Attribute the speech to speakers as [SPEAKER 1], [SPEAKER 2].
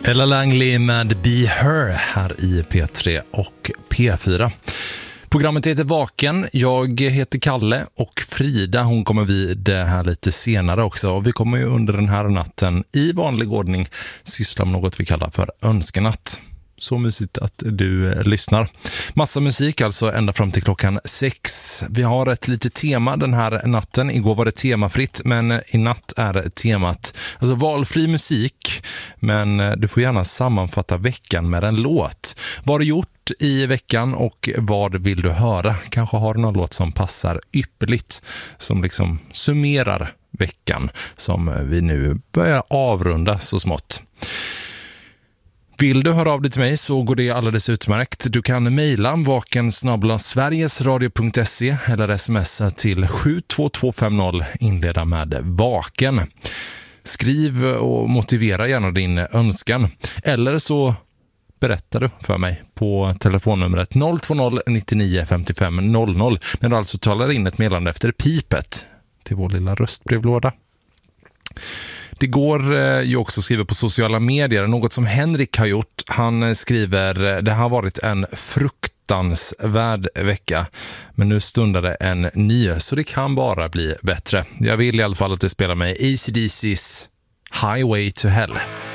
[SPEAKER 1] Ella Langley med Be Her här i P3 och P4. Programmet heter Vaken. Jag heter Kalle och Frida, hon kommer vid det här lite senare också. Och vi kommer ju under den här natten i vanlig ordning syssla med något vi kallar för önskenatt. Så mysigt att du lyssnar. Massa musik alltså ända fram till klockan 6. Vi har ett litet tema den här natten. Igår var det temafritt, men i natt är temat alltså valfri musik. Men du får gärna sammanfatta veckan med en låt. Vad har du gjort i veckan och vad vill du höra? Kanske har du någon låt som passar ypperligt, som liksom summerar veckan som vi nu börjar avrunda så smått. Vill du höra av dig till mig så går det alldeles utmärkt. Du kan mejla vaken@sverigesradio.se eller smsa till 72250, inleda med vaken. Skriv och motivera gärna din önskan. Eller så berättar du för mig på telefonnumret 020 99 55 00 när du alltså talar in ett meddelande efter pipet till vår lilla röstbrevlåda. Det går ju också att skriva på sociala medier. Något som Henrik har gjort. Han skriver: det har varit en fruktansvärd vecka. Men nu stundar det en ny. Så det kan bara bli bättre. Jag vill i alla fall att du spelar med AC/DC's Highway to Hell.